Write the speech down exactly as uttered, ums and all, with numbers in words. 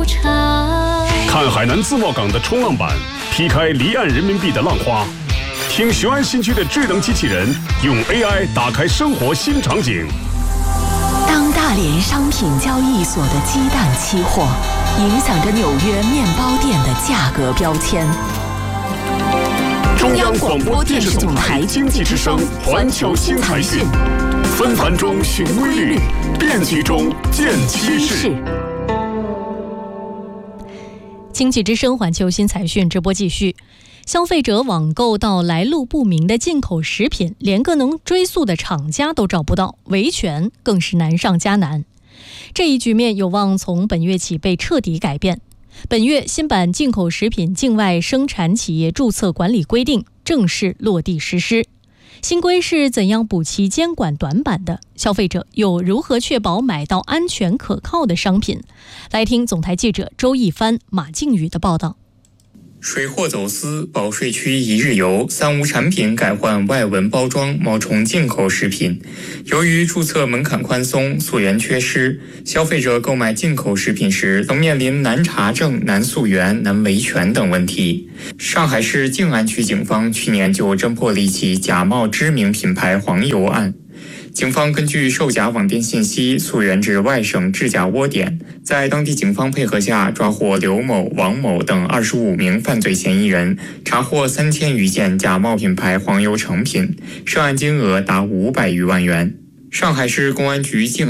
长。 看海南自贸港的冲浪板，劈开离岸人民币的浪花。听雄安新区的智能机器人用 A I 打开生活新场景。 当大连商品交易所的鸡蛋期货影响着纽约面包店的价格标签。 中央广播电视总台经济之声环球新财讯，纷繁中寻规律，变局中见趋势。 经济之声环球新财讯直播继续。消费者网购到来路不明的进口食品，连个能追溯的厂家都找不到，维权更是难上加难。这一局面有望从本月起被彻底改变。本月新版进口食品境外生产企业注册管理规定正式落地实施。新规是怎样补齐监管短板的？消费者又如何确保买到安全可靠的商品？来听总台记者周一帆、马靖宇的报道。 水货走私、保税区一日游、三无产品改换外文包装冒充进口食品。由于注册门槛宽松、溯源缺失，消费者购买进口食品时曾面临难查证、难溯源、难维权等问题。上海市静安区警方去年就侦破了一起假冒知名品牌黄油案。警方根据售假网店信息溯源至外省制假窝点，在当地警方配合下抓获刘某、王某等二十五名犯罪嫌疑人，查获三千余件假冒品牌黄油成品，涉案金额达五百余万元。上海市公安局静